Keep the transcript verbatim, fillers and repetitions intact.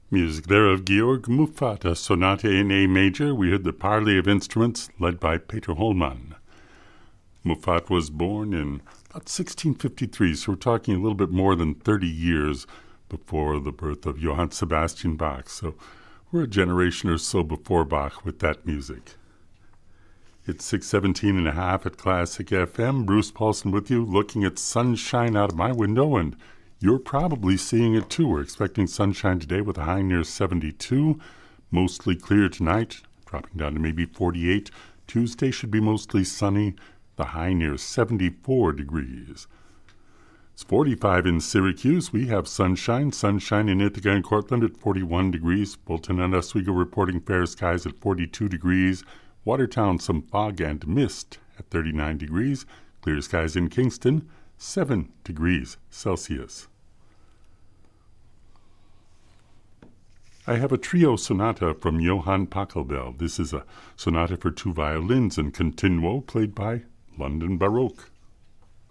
Music there of Georg Muffat, a sonata in A major. We heard the parley of instruments led by Peter Hollmann. Muffat was born in about sixteen fifty-three, so we're talking a little bit more than thirty years before the birth of Johann Sebastian Bach. So we're a generation or so before Bach with that music. It's six seventeen and a half at Classic F M. Bruce Paulson with you, looking at sunshine out of my window, and you're probably seeing it too. We're expecting sunshine today with a high near seventy-two. Mostly clear tonight, dropping down to maybe forty-eight. Tuesday should be mostly sunny, the high near seventy-four degrees. It's forty-five in Syracuse. We have sunshine. Sunshine in Ithaca and Cortland at forty-one degrees. Bolton and Oswego reporting fair skies at forty-two degrees. Watertown, some fog and mist at thirty-nine degrees. Clear skies in Kingston, seven degrees Celsius. I have a trio sonata from Johann Pachelbel. This is a sonata for two violins and continuo played by London Baroque.